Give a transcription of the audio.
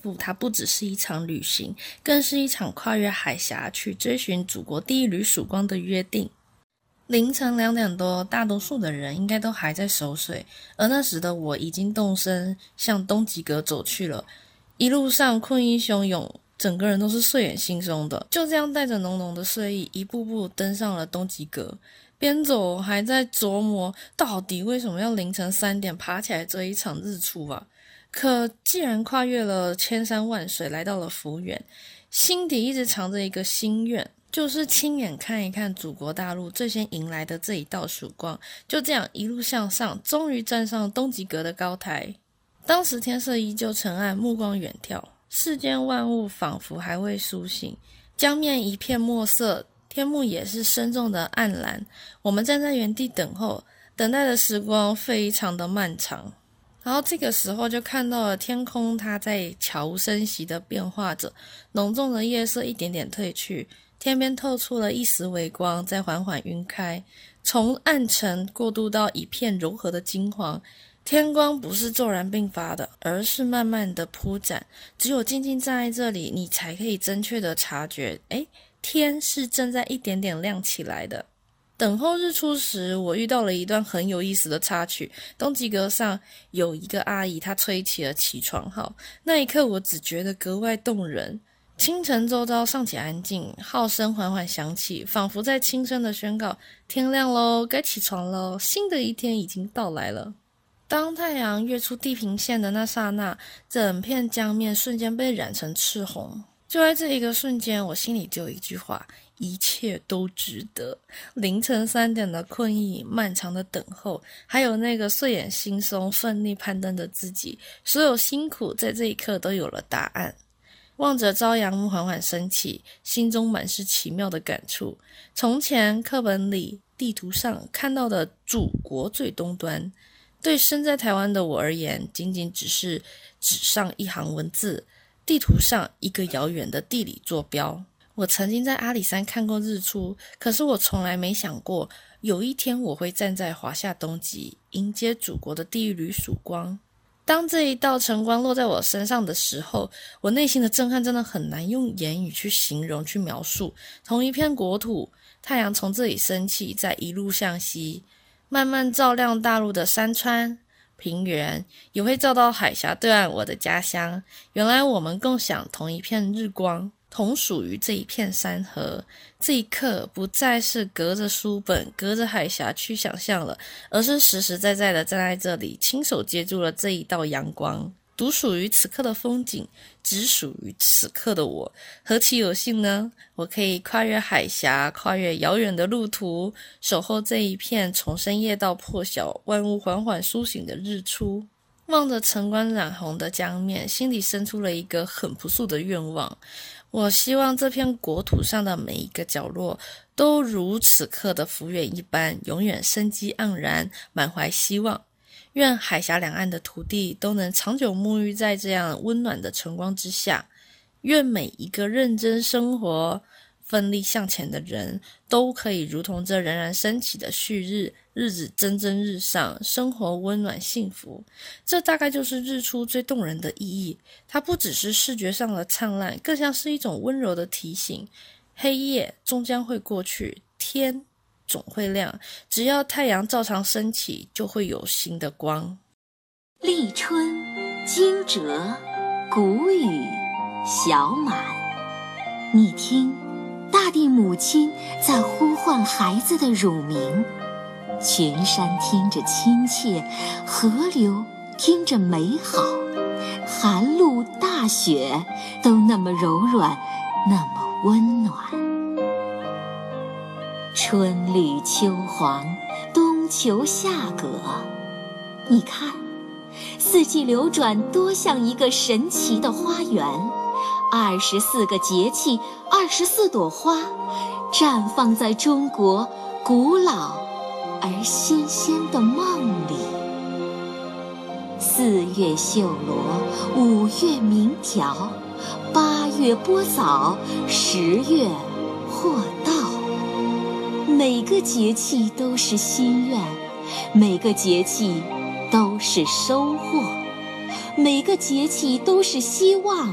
赴，它不只是一场旅行，更是一场跨越海峡去追寻祖国第一缕曙光的约定。凌晨2点多，大多数的人应该都还在熟睡，而那时的我已经动身向东极阁走去了。一路上困意汹涌，整个人都是睡眼惺忪的，就这样带着浓浓的睡意，一步步登上了东极阁。边走还在琢磨，到底为什么要凌晨3点爬起来追一场日出啊？可既然跨越了千山万水，来到了福源，心底一直藏着一个心愿，就是亲眼看一看祖国大陆最先迎来的这一道曙光。就这样一路向上，终于站上东极阁的高台。当时天色依旧沉暗，目光远眺，世间万物仿佛还未苏醒，江面一片墨色，天幕也是深重的暗蓝。我们站在原地等候，等待的时光非常的漫长。然后这个时候就看到了天空，它在悄无声息的变化着，浓重的夜色一点点褪去，天边透出了一丝微光，在缓缓晕开，从暗沉过渡到一片柔和的金黄。天光不是骤然并发的，而是慢慢的铺展，只有静静站在这里，你才可以正确的察觉，天是正在一点点亮起来的。等候日出时，我遇到了一段很有意思的插曲。东极阁上有一个阿姨，她吹起了起床号，那一刻我只觉得格外动人。清晨周遭尚且安静，号声缓缓响起，仿佛在轻声的宣告：天亮咯，该起床咯，新的一天已经到来了。当太阳跃出地平线的那刹那，整片江面瞬间被染成赤红。就在这一个瞬间，我心里就有一句话：一切都值得。凌晨3点的困意，漫长的等候，还有那个睡眼惺忪奋力攀登的自己，所有辛苦在这一刻都有了答案。望着朝阳缓缓升起，心中满是奇妙的感触。从前课本里、地图上看到的祖国最东端，对身在台湾的我而言，仅仅只是纸上一行文字，地图上一个遥远的地理坐标。我曾经在阿里山看过日出，可是我从来没想过，有一天我会站在华夏东极，迎接祖国的第一缕曙光。当这一道晨光落在我身上的时候，我内心的震撼真的很难用言语去形容、去描述。同一片国土，太阳从这里升起，再一路向西，慢慢照亮大陆的山川、平原，也会照到海峡对岸我的家乡。原来我们共享同一片日光，同属于这一片山河。这一刻不再是隔着书本、隔着海峡去想象了，而是实实在在的站在这里，亲手接住了这一道阳光。独属于此刻的风景，只属于此刻的我，何其有幸呢？我可以跨越海峡，跨越遥远的路途，守候这一片从深夜到破晓，万物缓缓苏醒的日出。望着晨光染红的江面，心里生出了一个很朴素的愿望。我希望这片国土上的每一个角落都如此刻的福源一般，永远生机盎然，满怀希望。愿海峡两岸的土地都能长久沐浴在这样温暖的晨光之下。愿每一个认真生活、奋力向前的人都可以如同这冉冉升起的旭日，日子蒸蒸日上，生活温暖幸福。这大概就是日出最动人的意义。它不只是视觉上的灿烂，更像是一种温柔的提醒。黑夜终将会过去，天总会亮，只要太阳照常升起，就会有新的光。 立春、惊蛰、谷雨、小满，你听，大地母亲在呼唤孩子的乳名，群山听着亲切，河流听着美好，寒露大雪都那么柔软，那么温暖。春绿秋黄，冬秋夏葛，你看，四季流转多像一个神奇的花园，24个节气，24朵花，绽放在中国古老而新鲜的梦里。4月绣罗，5月鸣条，8月播枣，10月获稻。每个节气都是心愿，每个节气都是收获，每个节气都是希望。